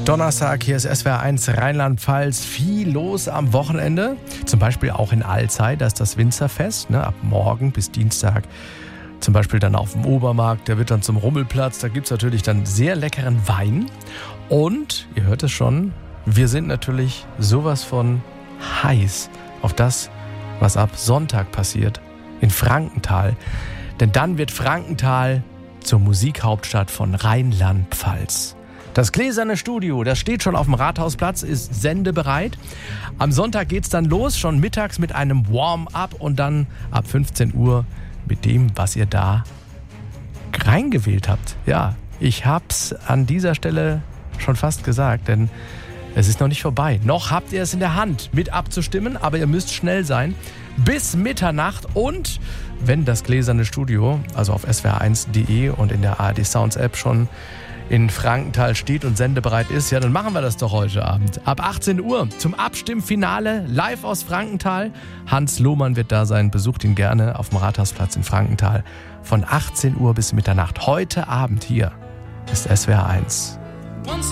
Donnerstag, hier ist SWR 1 Rheinland-Pfalz. Viel los am Wochenende. Zum Beispiel auch in Alzey, da ist das Winzerfest. Ab morgen bis Dienstag. Zum Beispiel dann auf dem Obermarkt. Der wird dann zum Rummelplatz. Da gibt es natürlich dann sehr leckeren Wein. Und, ihr hört es schon, wir sind natürlich sowas von heiß auf das, was ab Sonntag passiert in Frankenthal. Denn dann wird Frankenthal zur Musikhauptstadt von Rheinland-Pfalz. Das Gläserne Studio, das steht schon auf dem Rathausplatz, ist sendebereit. Am Sonntag geht's dann los, schon mittags mit einem Warm-up und dann ab 15 Uhr mit dem, was ihr da reingewählt habt. Ja, ich hab's an dieser Stelle schon fast gesagt, denn es ist noch nicht vorbei. Noch habt ihr es in der Hand, mit abzustimmen, aber ihr müsst schnell sein. Bis Mitternacht und wenn das Gläserne Studio, also auf swr1.de und in der ARD Sounds App schon in Frankenthal steht und sendebereit ist, ja, dann machen wir das doch heute Abend. Ab 18 Uhr zum Abstimmfinale live aus Frankenthal. Hans Lohmann wird da sein, besucht ihn gerne auf dem Rathausplatz in Frankenthal. Von 18 Uhr bis Mitternacht. Heute Abend hier ist SWR 1. Once